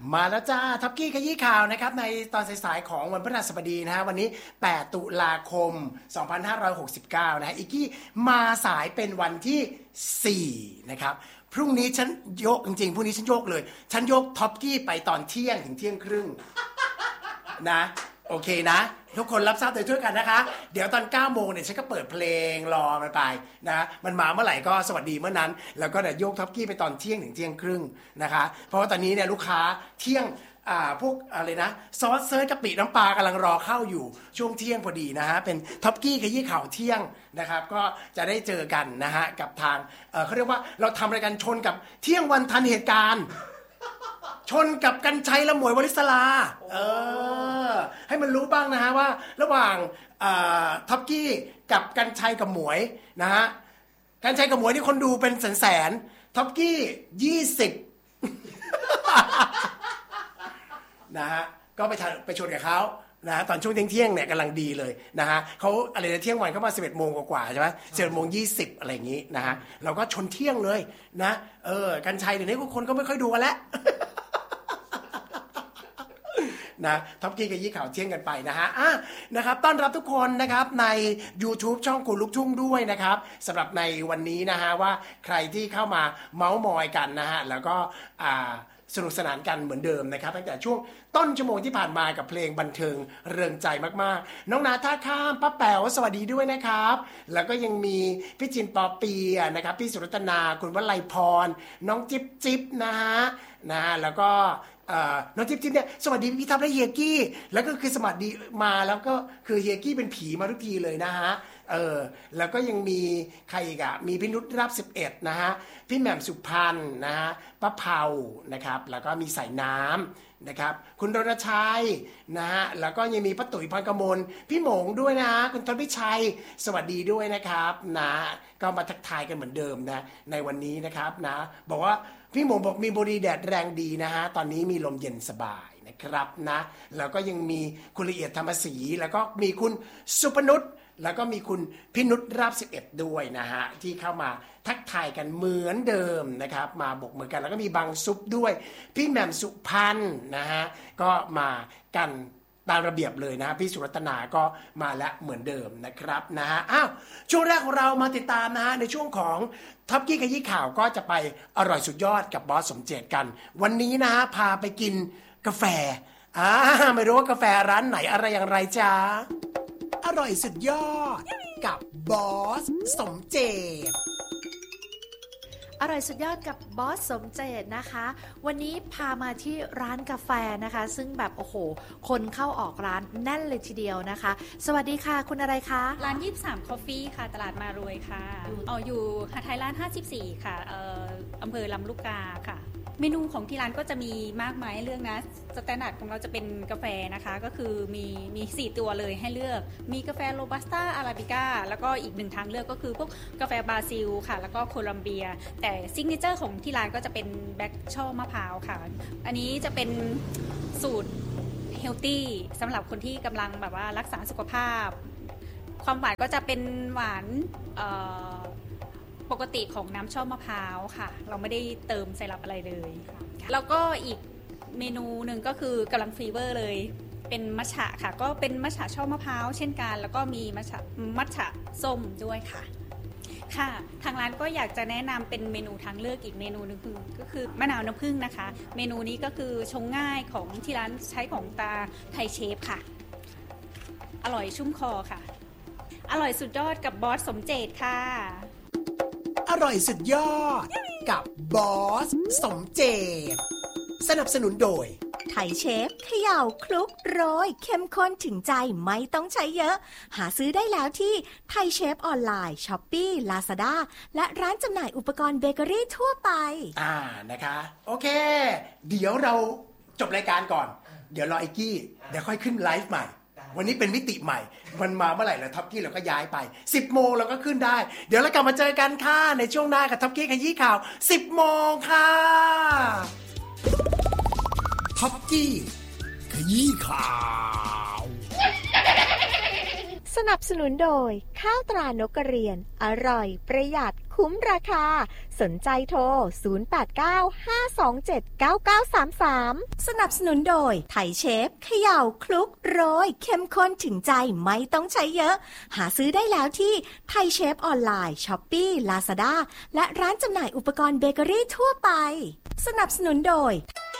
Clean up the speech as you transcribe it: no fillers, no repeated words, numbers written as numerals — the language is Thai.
มาแล้วจ้าท็อปกี้ขยี้ข่าวนะครับในตอนสายๆของวันพฤหัสบดีนะฮะวันนี้8ตุลาคม2569นะฮะอีกกี้มาสายเป็นวันที่4นะครับพรุ่งนี้ฉันยกจริงๆพรุ่งนี้ฉันยกเลยฉันยกท็อปกี้ไปตอนเที่ยงถึงเที่ยงครึ่งนะโอเคนะทุกคนรับทราบโดยทั่วกันนะคะเดี๋ยวตอน 9 โมงเนี่ยฉันก็เปิดเพลงรอมันไปนะมันมาเมื่อไหร่ก็สวัสดีเมื่อนั้นแล้วก็เดี๋ยวโยกท็อปกี้ไปตอนเที่ยงถึงเที่ยงครึ่งนะคะเพราะว่าตอนนี้เนี่ยลูกค้าเที่ยงพวกอะไรนะซอสเซิร์ชกะปิน้ำปลากำลังรอเข้าอยู่ช่วงเที่ยงพอดีนะฮะเป็นท็อปกี้ขยี้ข่าวเที่ยงนะครับก็จะได้เจอกันนะฮะกับทางเขาเรียกว่าเราทำรายการชนกับเที่ยงวันทันเหตุการณ์ชนกับกรรชัยและหมวยวลิศราให้มันรู้บ้างนะฮะว่าระหว่างท็อปกี้กับกรรชัยกับหมวยนะฮะกรรชัยกับหมวยนี่คนดูเป็นแสนท็อปกี้20นะฮะก็ไปชนกับเขานะตอนช่วงเที่ยงเนี่ยกำลังดีเลยนะฮะเขาอะไรนะเที่ยงวันเข้ามา 11 โมงกว่าใช่ไหม11 โมง 20อะไรอย่างงี้นะฮะเราก็ชนเที่ยงเลยนะกรรชัยเดี๋ยวนี้คนก็ไม่ค่อยดูกันแล้วนะท็อปกี้กับยี่ข่าวเที่ยงกันไปนะฮะนะครับต้อนรับทุกคนนะครับใน YouTube ช่องกูลูกทุ่งด้วยนะครับสำหรับในวันนี้นะฮะว่าใครที่เข้ามาเม้ามอยกันนะฮะแล้วก็สนุกสนานกันเหมือนเดิมนะครับตั้งแต่ช่วงต้นชั่วโมงที่ผ่านมากับเพลงบันเทิงเริงใจมากๆน้องนาท่าข้ามป้าแป๋วสวัสดีด้วยนะครับแล้วก็ยังมีพี่จินปอปีนะครับพี่สุรัตนาคุณวลัยพรน้องจิ๊บจิ๊บนะฮะแล้วก็น้องจิ๊บจิ๊บเนี่ยสวัสดีพี่ทัพและเฮียกี้แล้วก็คือสมัครดีมาแล้วก็คือเฮียกี้เป็นผีมาทุกทีเลยนะฮะแล้วก็ยังมีใครอีกมีพี่นุชรับ11นะฮะพี่แหม่มสุพรรณนะฮะป้าเผานะครับแล้วก็มีสายน้ำนะครับคุณรณชัยนะฮะแล้วก็ยังมีป้าตุ๋ยพรกมลพี่หมงด้วยนะคุณทศพิชัยสวัสดีด้วยนะครับนะก็มาทักทายกันเหมือนเดิมนะในวันนี้นะครับนะบอกว่าพี่หมงบอกมีบุรีแดดแรงดีนะฮะตอนนี้มีลมเย็นสบายนะครับนะแล้วก็ยังมีคุณละเอียดธรรมศรีแล้วก็มีคุณสุปนุชแล้วก็มีคุณพินุชราบ11ด้วยนะฮะที่เข้ามาทักทายกันเหมือนเดิมนะครับมาบกมือกันแล้วก็มีบางซุปด้วยพี่แหม่มสุพรรณนะฮะก็มากันตามระเบียบเลยนะพี่สุรัตนาก็มาแล้วเหมือนเดิมนะครับนะฮะช่วงแรกของเรามาติดตามนะฮะในช่วงของท็อปกี้ขยี้ข่าวก็จะไปอร่อยสุดยอดกับบอสสมเจตกันวันนี้นะฮะพาไปกินกาแฟไม่รู้ว่ากาแฟร้านไหนอะไรอย่างไรจ้าอร่อยสุดยอดกับบอสสมเจตอร่อยสุดยอดกับบอสสมเจตนะคะวันนี้พามาที่ร้านกาแฟนะคะซึ่งแบบโอ้โหคนเข้าออกร้านแน่นเลยทีเดียวนะคะสวัสดีค่ะคุณอะไรคะร้าน23 Coffee ค่ะตลาดมารวยค่ะอยู่หาดไทยร้าน54ค่ะอำเภอลำลูกกาค่ะเมนูของที่ร้านก็จะมีมากมายเรื่องนะสแตนดาร์ดของเราจะเป็นกาแฟนะคะก็คือมี4ตัวเลยให้เลือกมีกาแฟโรบัสต้าอาราบิก้าแล้วก็อีก1ทางเลือกก็คือพวกกาแฟบราซิลค่ะแล้วก็โคลัมเบียแต่ซิกเนเจอร์ของที่ร้านก็จะเป็นแบล็คช่อมะพร้าวค่ะอันนี้จะเป็นสูตรเฮลตี้สำหรับคนที่กำลังแบบว่ารักษาสุขภาพความหวานก็จะเป็นหวานปกติของน้ำช่อมะพร้าวค่ะเราไม่ได้เติมไซรัปอะไรเลยแล้วก็อีกเมนูหนึ่งก็คือกำลังฟีเวอร์เลยเป็นมัทฉะค่ะก็เป็นมัทฉะช่อมะพร้าวเช่นกันแล้วก็มีมัทฉะส้มด้วยค่ะค่ะทางร้านก็อยากจะแนะนำเป็นเมนูทางเลือกอีกเมนูนึงก็คือมะนาวน้ำผึ้งนะคะเมนูนี้ก็คือชงง่ายของที่ร้านใช้ของตาไทยเชฟค่ะอร่อยชุ่มคอค่ะอร่อยสุดยอดกับบอสสมเจตค่ะอร่อยสุดยอดกับบอสสมเจตสนับสนุนโดยไทยเชฟเขย่าคลุกโรยเข้มข้นถึงใจไม่ต้องใช้เยอะหาซื้อได้แล้วที่ไทยเชฟออนไลน์ช้อปปี้ลาซาด้าและร้านจำหน่ายอุปกรณ์เบเกอรี่ทั่วไปนะคะโอเคเดี๋ยวเราจบรายการก่อนเดี๋ยวรอไอ้กี้เดี๋ยวค่อยขึ้นไลฟ์ใหม่วันนี้เป็นมิติใหม่มันมาเมื่อไหร่แล้วท็อปกี้เราก็ย้ายไป10 โมงเราก็ขึ้นได้เดี๋ยวเรากลับมาเจอกันค่ะในช่วงหน้ากับท็อปกี้ขยี้ข่าว10 โมงค่ะท็อปกี้ขยี้ข่าวสนับสนุนโดยข้าวตรานกกระเรียนอร่อยประหยัดคุ้มราคาสนใจโทร 0895279933 สนับสนุนโดยไทยเชฟเขย่าคลุกโรยเข้มข้นถึงใจไม่ต้องใช้เยอะหาซื้อได้แล้วที่ไทยเชฟออนไลน์ช้อปปี้ลาซาด้าและร้านจำหน่ายอุปกรณ์เบเกอรี่ทั่วไปสนับสนุนโดย